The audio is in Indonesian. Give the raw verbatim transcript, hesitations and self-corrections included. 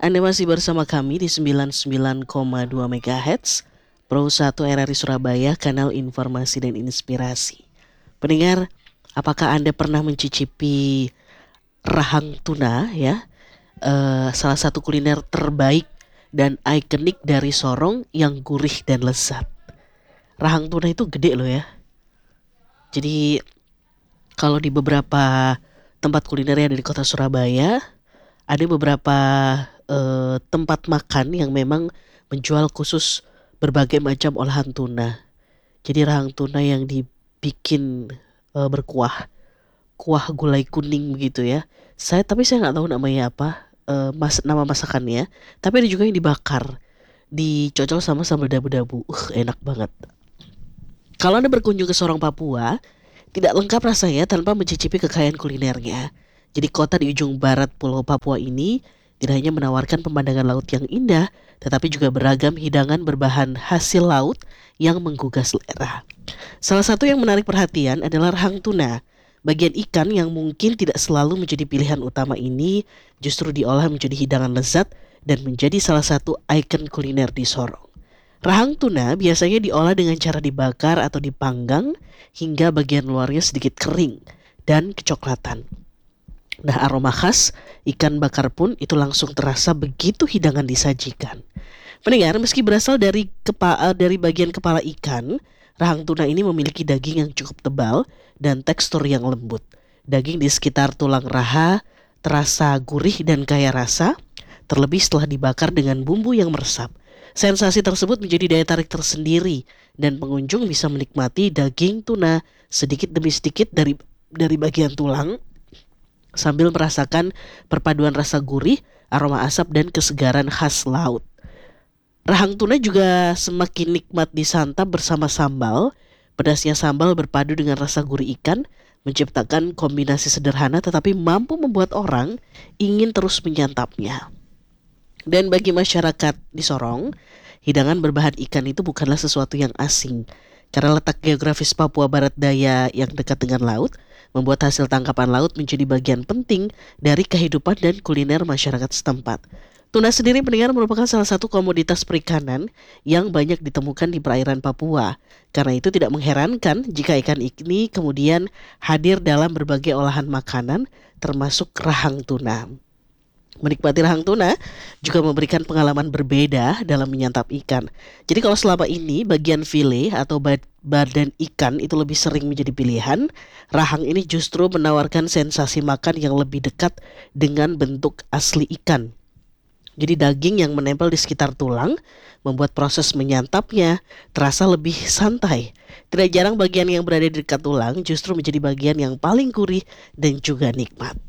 Anda masih bersama kami di sembilan puluh sembilan koma dua MHz, Pro satu R R I Surabaya, kanal informasi dan inspirasi. Pendengar, apakah Anda pernah mencicipi rahang tuna ya? Eh, salah satu kuliner terbaik dan ikonik dari Sorong yang gurih dan lezat. Rahang tuna itu gede loh ya. Jadi kalau di beberapa tempat kuliner yang ada di kota Surabaya, ada beberapa eh, tempat makan yang memang menjual khusus berbagai macam olahan tuna. Jadi rahang tuna yang dibikin eh, berkuah, kuah gulai kuning begitu ya. Saya tapi saya nggak tahu namanya apa, eh, mas nama masakannya. Tapi ada juga yang dibakar, dicocol sama sambal dabu-dabu. Uh, enak banget. Kalau Anda berkunjung ke Sorong Papua, tidak lengkap rasanya tanpa mencicipi kekayaan kulinernya. Jadi kota di ujung barat Pulau Papua ini tidak hanya menawarkan pemandangan laut yang indah, tetapi juga beragam hidangan berbahan hasil laut yang menggugah selera. Salah satu yang menarik perhatian adalah rahang tuna. Bagian ikan yang mungkin tidak selalu menjadi pilihan utama ini justru diolah menjadi hidangan lezat dan menjadi salah satu ikon kuliner di Sorong. Rahang tuna biasanya diolah dengan cara dibakar atau dipanggang hingga bagian luarnya sedikit kering dan kecoklatan. Nah, aroma khas ikan bakar pun itu langsung terasa begitu hidangan disajikan. Pendengar, meski berasal dari kepala dari bagian kepala ikan, rahang tuna ini memiliki daging yang cukup tebal dan tekstur yang lembut. Daging di sekitar tulang raha terasa gurih dan kaya rasa, terlebih setelah dibakar dengan bumbu yang meresap. Sensasi tersebut menjadi daya tarik tersendiri dan pengunjung bisa menikmati daging tuna sedikit demi sedikit dari dari bagian tulang sambil merasakan perpaduan rasa gurih, aroma asap dan kesegaran khas laut. Rahang tuna juga semakin nikmat disantap bersama sambal. Pedasnya sambal berpadu dengan rasa gurih ikan menciptakan kombinasi sederhana tetapi mampu membuat orang ingin terus menyantapnya. Dan bagi masyarakat di Sorong, hidangan berbahan ikan itu bukanlah sesuatu yang asing. Karena letak geografis Papua Barat Daya yang dekat dengan laut, membuat hasil tangkapan laut menjadi bagian penting dari kehidupan dan kuliner masyarakat setempat. Tuna sendiri pendengar merupakan salah satu komoditas perikanan yang banyak ditemukan di perairan Papua. Karena itu tidak mengherankan jika ikan ini kemudian hadir dalam berbagai olahan makanan termasuk rahang tuna. Menikmati rahang tuna juga memberikan pengalaman berbeda dalam menyantap ikan. Jadi kalau selama ini bagian file atau badan ikan itu lebih sering menjadi pilihan, rahang ini justru menawarkan sensasi makan yang lebih dekat dengan bentuk asli ikan. Jadi daging yang menempel di sekitar tulang membuat proses menyantapnya terasa lebih santai. Tidak jarang bagian yang berada di dekat tulang justru menjadi bagian yang paling gurih dan juga nikmat.